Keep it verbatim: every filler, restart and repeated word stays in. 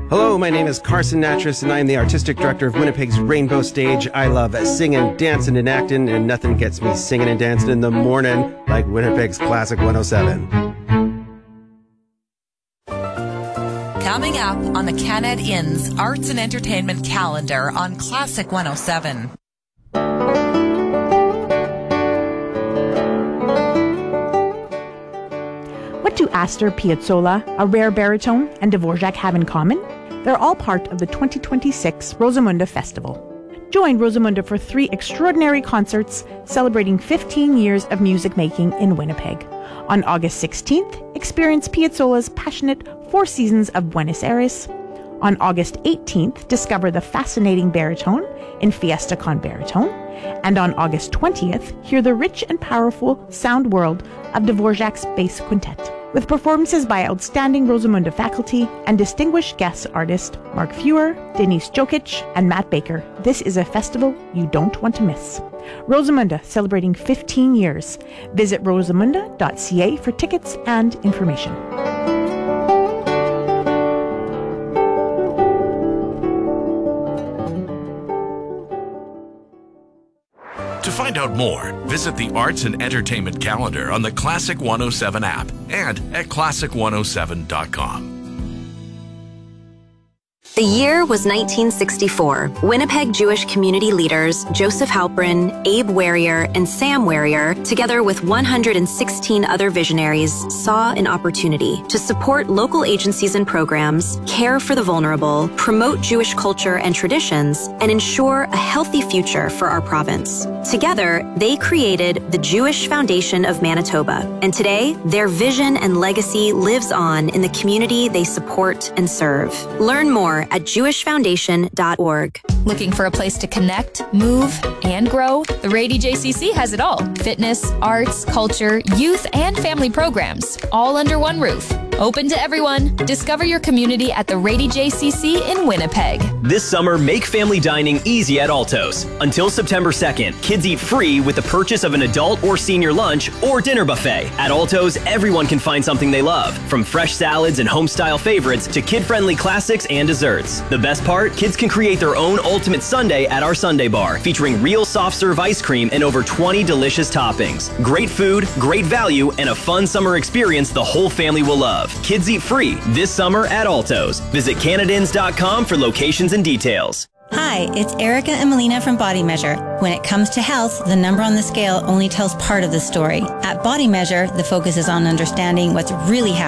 Hello, my name is Carson Natras, and I'm the artistic director of Winnipeg's Rainbow Stage. I love singing, dancing, and acting, and nothing gets me singing and dancing in the morning like Winnipeg's Classic one oh seven. Coming up on the Canad Inn's Arts and Entertainment calendar on Classic one oh seven. What do Astor Piazzolla, a rare baritone, and Dvorak have in common? They're all part of the twenty twenty-six Rosamunda Festival. Join Rosamunda for three extraordinary concerts celebrating fifteen years of music making in Winnipeg. On August sixteenth, experience Piazzolla's passionate Four Seasons of Buenos Aires. On August eighteenth, discover the fascinating baritone in Fiesta con Baritone. And on August twentieth, hear the rich and powerful sound world of Dvorak's bass quintet, with performances by outstanding Rosamunda faculty and distinguished guest artist Mark Feuer, Denise Jokic, and Matt Baker. This is a festival you don't want to miss. Rosamunda, celebrating fifteen years. Visit rosamunda dot c a for tickets and information. To find out more, visit the Arts and Entertainment calendar on the Classic one oh seven app and at classic one oh seven dot com. The year was nineteen sixty-four. Winnipeg Jewish community leaders Joseph Halprin, Abe Warrior, and Sam Warrior, together with one hundred sixteen other visionaries, saw an opportunity to support local agencies and programs, care for the vulnerable, promote Jewish culture and traditions, and ensure a healthy future for our province. Together, they created the Jewish Foundation of Manitoba, and today, their vision and legacy lives on in the community they support and serve. Learn more at jewish foundation dot org. Looking for a place to connect, move, and grow? The Rady J C C has it all. Fitness, arts, culture, youth, and family programs, all under one roof. Open to everyone. Discover your community at the Rady J C C in Winnipeg. This summer, make family dining easy at Altos. Until September second, kids eat free with the purchase of an adult or senior lunch or dinner buffet. At Altos, everyone can find something they love, from fresh salads and home-style favorites to kid-friendly classics and desserts. The best part? Kids can create their own ultimate sundae at our Sundae Bar, featuring real soft-serve ice cream and over twenty delicious toppings. Great food, great value, and a fun summer experience the whole family will love. Kids eat free this summer at Altos. Visit canad inns dot com for locations and details. Hi, it's Erica and Melina from Body Measure. When it comes to health, the number on the scale only tells part of the story. At Body Measure, the focus is on understanding what's really happening